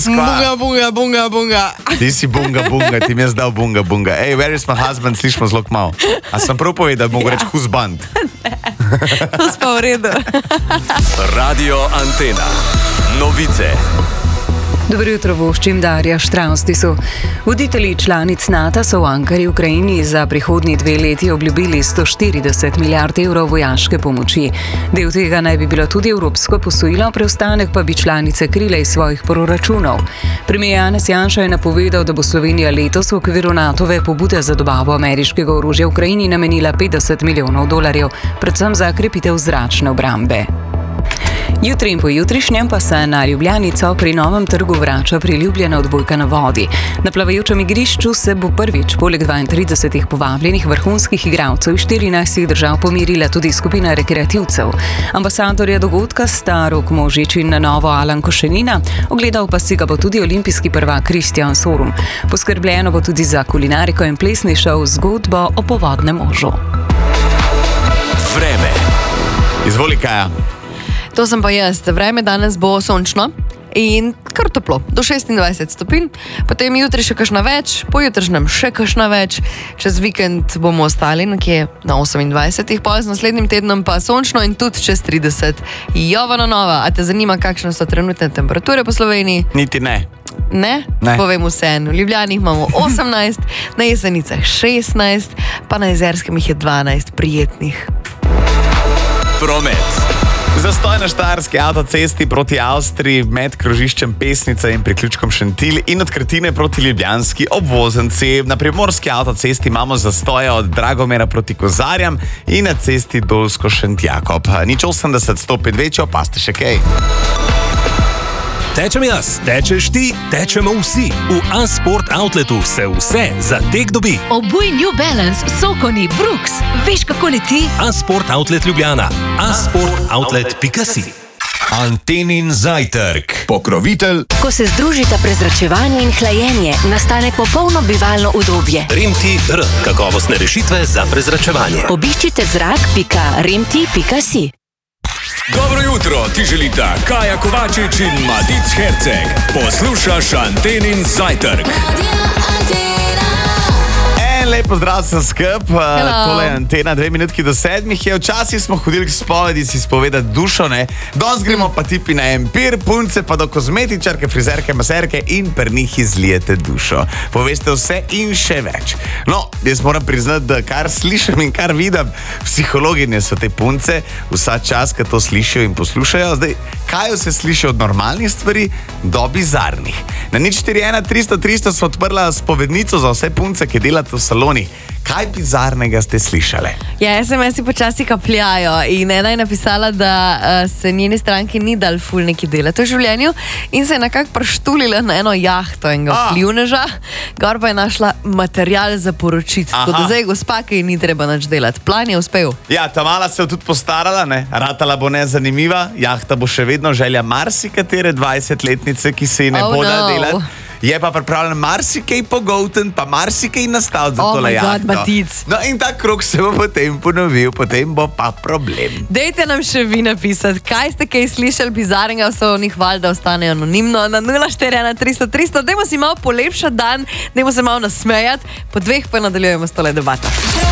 Bunga, bunga, bunga, bunga. Ti si bunga, bunga, ti mi je zdal bunga, bunga. Ej, where is my husband, slišimo zelo malo. A sem prav povedal, mogo reči husband? To spa v redu. Radio Antena. Novice. Dobro jutro, voščim Darja Štravstisu. Voditelji članic NATO so v Ankari Ukrajini za prihodnji 2 leti obljubili 140 milijard evrov vojaške pomoči. Del tega naj bi bilo tudi evropsko posojilo, preostanek pa bi članice krile iz svojih proračunov. Premier Janez Janša je napovedal, da bo Slovenija letos v okviru NATO-ve pobude za dobavo ameriškega orožja v Ukrajini namenila $50 milijonov, predvsem za krepitev zračne obrambe. Jutri in pojutrišnjem pa se na Ljubljanico pri Novem trgu vrača priljubljena odbojka na vodi. Na plavajočem igrišču se bo prvič poleg 32 povabljenih vrhunskih igralcev iz 14 držav pomirila tudi skupina rekreativcev. Ambasadorja dogodka sta Rok Možič in na novo Alan Košenina, ogledal pa si ga bo tudi olimpijski prvak Kristjan Sorum. Poskrbljeno bo tudi za kulinariko in plesni šov Zgodbo o povodnem možu. Vreme. Izvoli, Kaja. To sem pa jaz. Vreme danes bo sončno in kar toplo, do 26 stopinj. Potem jutri še kakšna več, pojutrišnjem še kakšna več. Čez vikend bomo ostali nekje na 28, pol z naslednjim tednom pa sončno in tudi čez 30. Jovana nova. A te zanima, kakšne so trenutne temperature po Sloveniji? Niti ne. Ne? Povem vseeno. V Ljubljani imamo 18, na Jesenicah 16, pa na Jezerskem jih je 12 prijetnih. Promet. Zastoj na štajerski avtocesti proti Avstriji med krožiščem Pesnica in priključkom Šentilj in od Krtine proti ljubljanski obvoznici. Na primorski avtocesti imamo zastoje od Dragomera proti Kozarjam in na cesti Dolsko-Šentjakob. Nič 80 stopinj večjo, pa ste še kaj. Tečem jaz, tečeš ti, tečemo vsi. V A-Sport Outletu se vse za tek dobi. Obuj New Balance, Sokoni, Brooks. Veš, kako leti? A-Sport Outlet Ljubljana. asportoutlet.si. Antenin zajtrk. Pokrovitelj. Ko se združita prezračevanje in hlajenje, nastane popolno bivalno udobje. Remti.r. Kakovostne rešitve za prezračevanje. Obiščite zrak.remti.si. Dobro jutro, ti želita Kaja Kovačič in Madic Herceg. Poslušaš Antenin zajtrk. Lepo zdrav sem skup, tole je Antena, 2 minutki do 7 je. Včasih smo hodili k spovedi si spovedati dušo, ne? Danes gremo pa tipi na empir, punce pa do kozmetičarke, frizerke, maserke in pri njih izlijete dušo. Poveste vse in še več. No, jaz moram priznati, da kar slišim in kar vidim, psihologinje so te punce, vsa čas, ko to slišijo in poslušajo. Zdaj, kaj se sliši od normalnih stvari do bizarnih. Na 041 300 300 so odprla spovednico za vse punce, ki delate v saloni. Kaj bizarnega ste slišali? Ja, SMS-i počasi kapljajo in ena je napisala, da se njeni stranki ni dal ful neki delati v življenju in se je nekako prštulila na eno jahto enega vplivneža, gor pa je našla material za poročiti. Tako da zdaj gospa, ki ni treba nič delati. Plan je uspel. Ja, ta mala se je tudi postarala, ne? Ratala bo nezanimiva, jahta bo še vedno želja marsikatere 20-letnice, ki se ji ne bo da delati. Je pa pripravljen marsikaj pogolten, pa marsikaj nastaviti za tole jahto. Matic. No in ta krog se bo potem ponovil, potem bo pa problem. Dejte nam še vi napisati, kaj ste kaj slišali bizarnega, so njih valjda ostane anonimno na 041 300 300. Dajmo si malo polepšati dan, dajmo se malo nasmejati, po 2 pa nadaljujemo s tole debato.